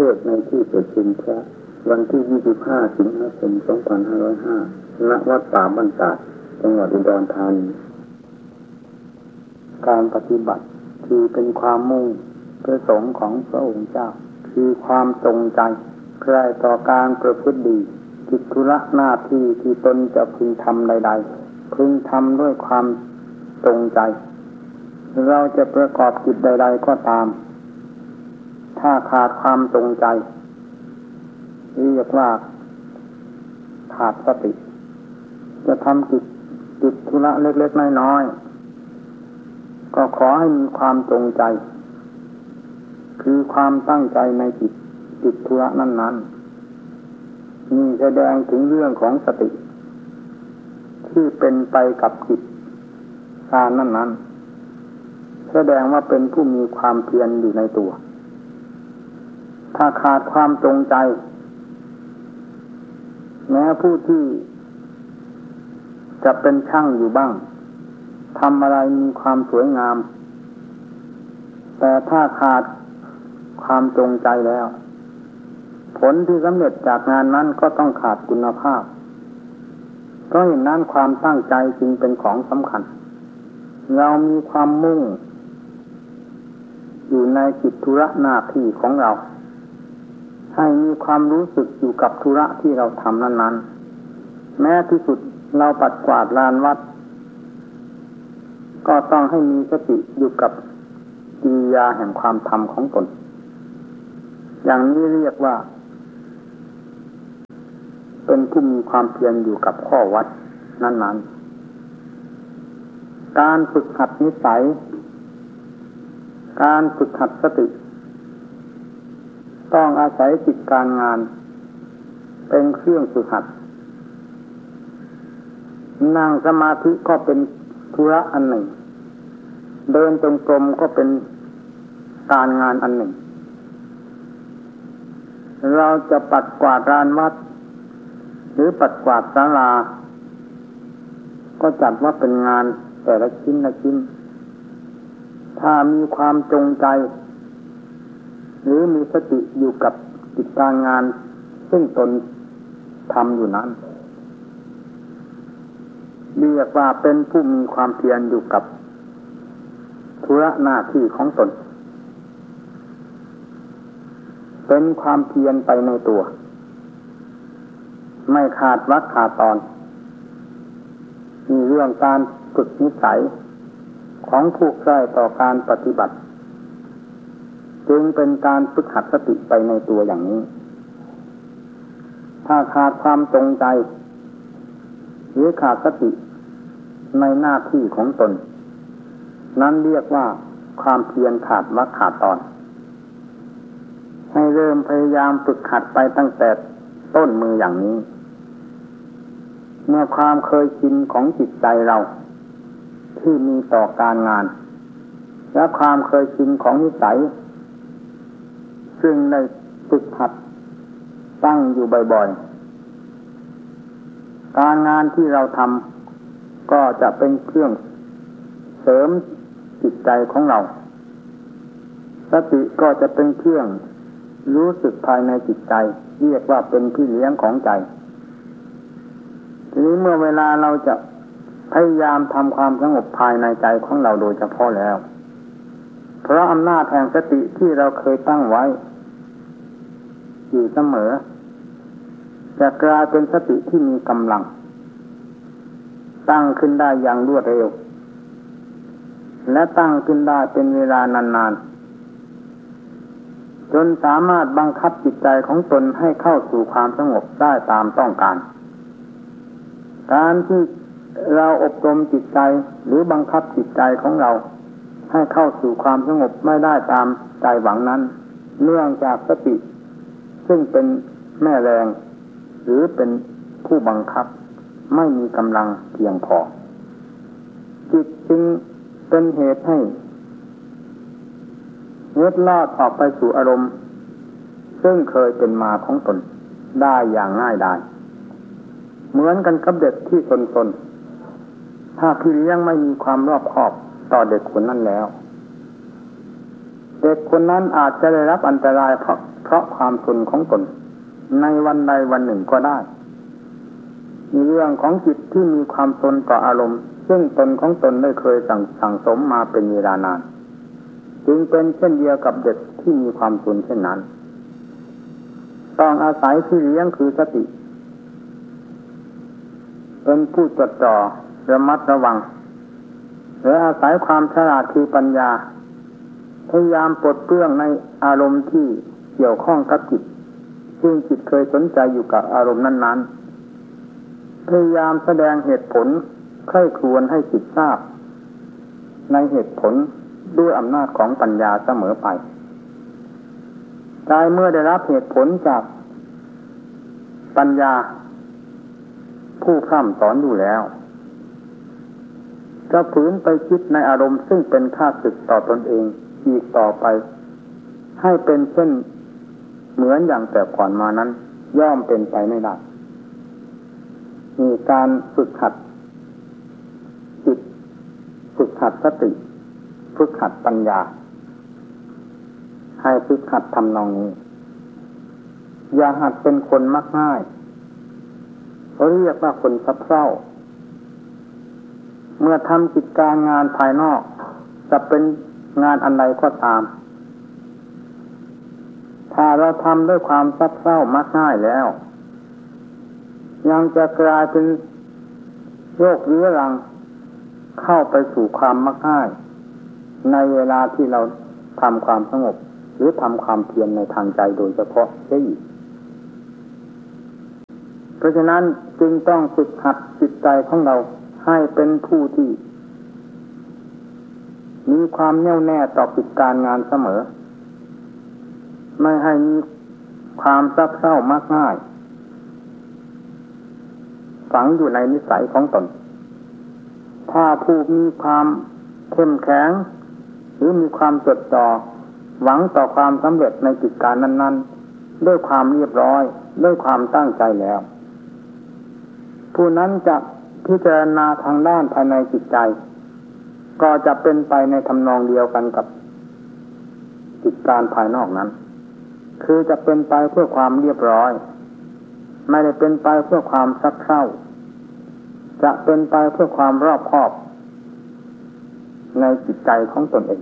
ทศน์ในที่ประชุมพระวันที่ 25 สิงหาคม 2505 ณ วัดป่าบ้านตาด จังหวัดอุดรธานีการปฏิบัติคือเป็นความมุ่งประสงค์ของพระองค์เจ้าคือความจงใจใคร่ต่อการประพฤติดีกิจธุระหน้าที่ที่ตนจะพึงทำใดๆพึงทำด้วยความจงใจเราจะประกอบกิจใดๆก็ตามถ้าขาดความจงใจเรียกว่าขาดสติจะทำกิจธุระเล็กๆน้อยๆก็ขอให้มีความจงใจคือความตั้งใจในกิจธุระนั้นๆนี่แสดงถึงเรื่องของสติที่เป็นไปกับกิจการนั้นๆแสดงว่าเป็นผู้มีความเพียรอยู่ในตัวถ้าขาดความจงใจแม้ผู้ที่จะเป็นช่างอยู่บ้างทำอะไรมีความสวยงามแต่ถ้าขาดความจงใจแล้วผลที่สำเร็จจากงานนั้นก็ต้องขาดคุณภาพเพราะฉะนั้นความตั้งใจจึงเป็นของสำคัญเรามีความมุ่งอยู่ในกิจธุระหน้าที่ของเราให้มีความรู้สึกอยู่กับธุระที่เราทำนั้นๆแม้ที่สุดเราปัดกวาดลานวัดก็ต้องให้มีสติอยู่กับกิริยาแห่งความทำของตนอย่างนี้เรียกว่าเป็นผู้มีความเพียรอยู่กับข้อวัดนั้นๆการฝึกหัดนิสัยการฝึกหัดสติต้องอาศัยกิจการงานเป็นเครื่องฝึกหัดนั่งสมาธิก็เป็นธุระอันหนึ่งเดินจงกรมก็เป็นการงานอันหนึ่งเราจะปัดกวาดลานวัดหรือปัดกวาดศาลาก็จัดว่าเป็นงานแต่ละชิ้นละชิ้นถ้ามีความจงใจหรือมีสติอยู่กับกิจการงานซึ่งตนทำอยู่นั้นเรียกว่าเป็นผู้มีความเพียรอยู่กับธุระหน้าที่ของตนเป็นความเพียรไปในตัวไม่ขาดวรรคขาดตอนมีเรื่องการฝึกนิสัยของผู้ใกล้ต่อการปฏิบัติจึงเป็นการฝึกหัดสติไปในตัวอย่างนี้ถ้าขาดความจงใจหรือขาดสติในหน้าที่ของตนนั้นเรียกว่าความเพียรขาดวรรคขาดตอนให้เริ่มพยายามฝึกหัดไปตั้งแต่ต้นมืออย่างนี้เมื่อความเคยชินของจิตใจเราที่มีต่อการงานและความเคยชินของนิสัยซึ่งได้ฝึกหัดตั้งอยู่บ่อยๆการงานที่เราทำก็จะเป็นเครื่องเสริมจิตใจของเราสติก็จะเป็นเครื่องรู้สึกภายในจิตใจเรียกว่าเป็นพี่เลี้ยงของใจทีนี้เมื่อเวลาเราจะพยายามทำความสงบภายในใจของเราโดยเฉพาะแล้วเพราะอำนาจแห่งสติที่เราเคยตั้งไว้อยู่เสมอจะกลายเป็นสติที่มีกำลังตั้งขึ้นได้อย่างรวดเร็วและตั้งขึ้นได้เป็นเวลานานๆจนสามารถบังคับจิตใจของตนให้เข้าสู่ความสงบได้ตามต้องการการที่เราอบรมจิตใจหรือบังคับจิตใจของเราให้เข้าสู่ความสงบไม่ได้ตามใจหวังนั้นเนื่องจากสติซึ่งเป็นแม่แรงหรือเป็นผู้บังคับไม่มีกำลังเพียงพอจิตจึงเป็นเหตุให้เล็ดลอดออกไปสู่อารมณ์ซึ่งเคยเป็นมาของตนได้อย่างง่ายดายเหมือนกันกับเด็กที่ซนๆถ้าพี่เลี้ยงไม่มีความรอบคอบต่อเด็กคนนั้นแล้วเด็กคนนั้นอาจจะได้รับอันตรายเพราะเพราะความทนของตนในวันใดวันหนึ่งก็ได้มีเรื่องของจิตที่มีความทนต่ออารมณ์ซึ่งตนของตนได้เคยสั่งสมมาเป็นเวลานานจึงเป็นเช่นเดียวกับเด็กที่มีความทนเช่นนั้นต้องอาศัยที่เลี้ยงคือสติเป็นผู้จดจ่อระมัดระวังและอาศัยความฉลาดคือปัญญาพยายามปลดเปลื้องในอารมณ์ที่เกี่ยวข้องกับจิตซึ่งจิตเคยสนใจอยู่กับอารมณ์นั้นๆพยายามแสดงเหตุผลใคร่ครวญให้จิตทราบในเหตุผลด้วยอำนาจของปัญญาเสมอไปใจเมื่อได้รับเหตุผลจากปัญญาผู้พร่ำสอนอยู่แล้วจะฝืนไปคิดในอารมณ์ซึ่งเป็นข้าศึกต่อตนเองอีกต่อไปให้เป็นเช่นเหมือนอย่างแต่ก่อนมานั้นย่อมเป็นไปไม่ได้มีการฝึกหัดจิตฝึกหัดสติฝึกหัดปัญญาให้ฝึกหัดทำนองนี้อย่าหัดเป็นคนมักง่ายเขาเรียกว่าคนซับเซ้าเมื่อทำกิจการงานภายนอกจะเป็นงานอันใดก็ตามถ้าเราทำด้วยความซับเซ้ามักง่ายแล้วยังจะกลายเป็นโรคเรื้อรังเข้าไปสู่ความมักง่ายในเวลาที่เราทำความสงบหรือทำความเพียรในทางใจโดยเฉพาะได้อีกเพราะฉะนั้นจึงต้องฝึกหัดจิตใจของเราให้เป็นผู้ที่มีความแน่วแน่ต่อกิจการงานเสมอไม่ให้มีความซับเซ้ามักง่ายฝังอยู่ในนิสัยของตนถ้าผู้มีความเข้มแข็งหรือมีความจดจ่อหวังต่อความสำเร็จในกิจการนั้นๆด้วยความเรียบร้อยด้วยความตั้งใจแล้วผู้นั้นจะพิจารณาทางด้านภายในจิตใจก็จะเป็นไปในทำนองเดียวกันกับกิจการภายนอกนั้นคือจะเป็นไปเพื่อความเรียบร้อยไม่ได้เป็นไปเพื่อความซับเซ้าจะเป็นไปเพื่อความรอบคอบในจิตใจของตนเอง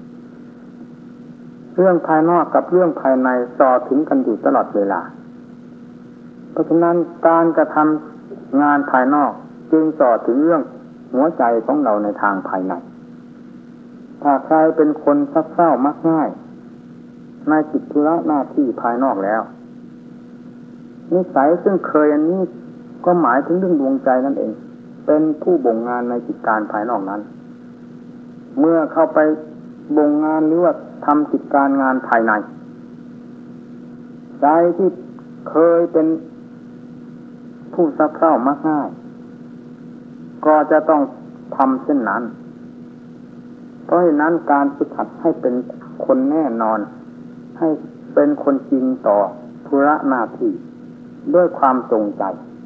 เรื่องภายนอกกับเรื่องภายในต่อถึงกันอยู่ตลอดเวลาเพราะฉะนั้นการกระทำงานภายนอกจึงต่อถึงเรื่องหัวใจของเราในทางภายในถ้าใครเป็นคนซับเซ้ามักง่ายในกิจธุระหน้าที่ภายนอกแล้วนิสัยซึ่งเคยอันนี้ก็หมายถึงเรื่องดวงใจนั่นเองเป็นผู้บ่งงานในกิจการภายนอกนั้นเมื่อเข้าไปบ่งงานหรือว่าทำกิจการงานภายในใจที่เคยเป็นผู้ซับเซ้ามักง่ายก็จะต้องทำเช่นนั้นเพราะฉะนั้นการฝึกหัดให้เป็นคนแน่นอนให้เป็นคนจริงต่อธุระหน้าที่ด้วยความจงใจ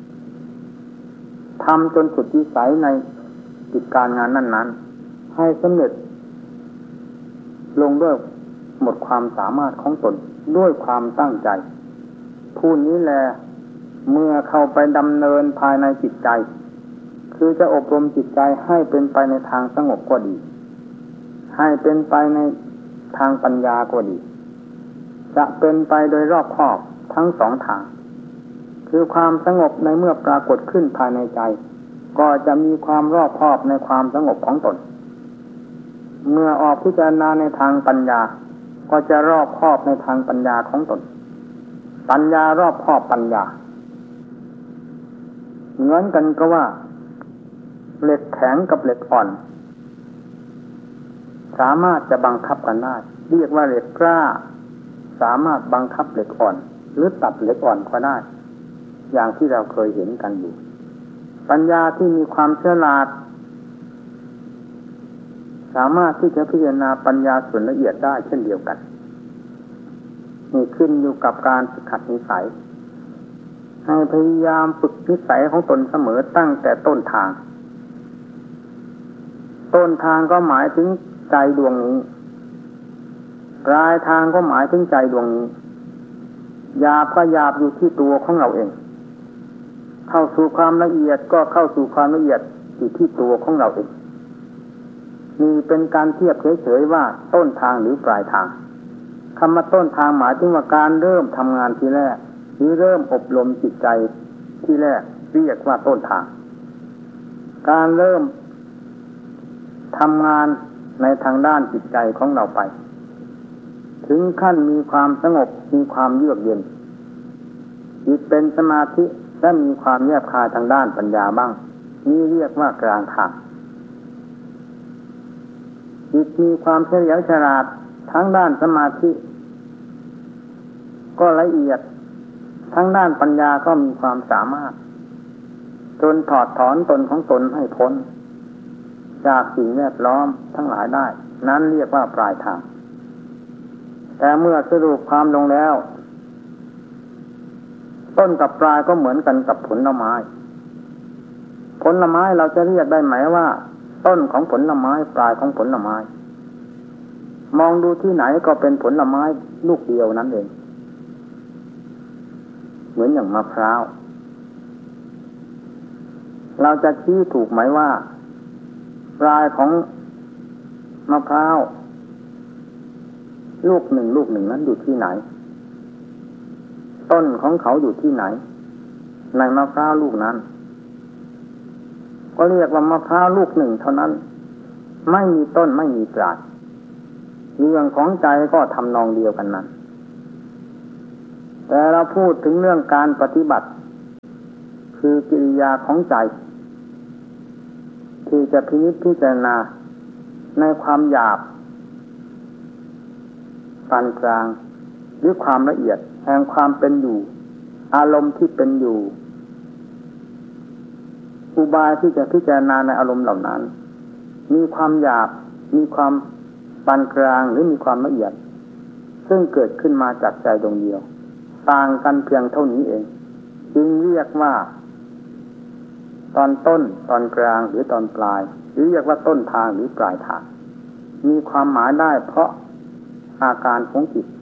ทำจนสุดวิสัยในกิจการงานนั้นๆให้สำเร็จลงด้วยหมดความสามารถของตนด้วยความตั้งใจผู้นี้แลเมื่อเข้าไปดำเนินภายในจิตใจคือจะอบรมจิตใจให้เป็นไปในทางสงบก็ดีให้เป็นไปในทางปัญญาก็ดีจะเป็นไปโดยรอบคอบทั้งสองทางคือความสงบในเมื่อปรากฏขึ้นภายในใจก็จะมีความรอบคอบในความสงบของตนเมื่อออกพิจารณาในทางปัญญาก็จะรอบคอบในทางปัญญาของตนปัญญารอบคอบปัญญาเหมือนกันก็ว่าเหล็กแข็งกับเหล็กอ่อนสามารถจะบังคับกันได้เรียกว่าเหล็กกล้าสามารถบังคับเหล็กอ่อนหรือตัดเหล็กอ่อนก็ได้อย่างที่เราเคยเห็นกันอยู่ปัญญาที่มีความฉลาดสามารถที่จะพิจารณาปัญญาส่วนละเอียดได้เช่นเดียวกันนี่ขึ้นอยู่กับการฝึกหัดนิสัยให้พยายามฝึกนิสัยของตนเสมอตั้งแต่ต้นทางก็หมายถึงใจดวงนี้ปลายทางก็หมายถึงใจดวงนี้หยาบก็หยาบอยู่ที่ตัวของเราเองเข้าสู่ความละเอียดก็เข้าสู่ความละเอียดอยู่ที่ตัวของเราเองนี่เป็นการเทียบเฉยๆว่าต้นทางหรือปลายทางคำว่าต้นทางหมายถึงว่าการเริ่มทำงานทีแรกหรือเริ่มอบรมจิตใจที่แรกเรียกว่าต้นทางการเริ่มทำงานในทางด้านจิตใจของเราไปถึงขั้นมีความสงบมีความเยือกเย็นจิตเป็นสมาธิและมีความแยบคายทางด้านปัญญาบ้างนี่เรียกว่ากลางทางจิตมีความเฉลียวฉลาดทั้งด้านสมาธิก็ละเอียดทั้งด้านปัญญาก็มีความสามารถจนถอดถอนตนของตนให้พ้นจากสิ่งแวดล้อมทั้งหลายได้นั้นเรียกว่าปลายทางแต่เมื่อสรุปความลงแล้วต้นกับปลายก็เหมือนกันกับผลไม้ผลไม้เราจะเรียกได้ไหมว่าต้นของผลไม้ปลายของผลไม้มองดูที่ไหนก็เป็นผลไม้ลูกเดียวนั้นเองเหมือนอย่างมะพร้าวเราจะชี้ถูกไหมว่าปลายของมะพร้าวลูกหนึ่งนั้นอยู่ที่ไหนต้นของเขาอยู่ที่ไหนในมะพร้าวลูกนั้นก็เรียกว่ามะพร้าวลูกหนึ่งเท่านั้นไม่มีต้นไม่มีปลายเรื่องของใจก็ทำนองเดียวกันนั้นแต่เราพูดถึงเรื่องการปฏิบัติคือกิริยาของใจที่จะพินิจพิจารณาในความหยาบปานกลางหรือความละเอียดแห่งความเป็นอยู่อารมณ์ที่เป็นอยู่อุบายที่จะพิจารณาในอารมณ์เหล่านั้นมีความหยาบมีความปานกลางหรือมีความละเอียดซึ่งเกิดขึ้นมาจากใจดวงเดียวต่างกันเพียงเท่านี้เองจึงเรียกว่าตอนต้นตอนกลางหรือตอนปลายหรือเรียกว่าต้นทางหรือปลายทางมีความหมายได้เพราะอาการของจิต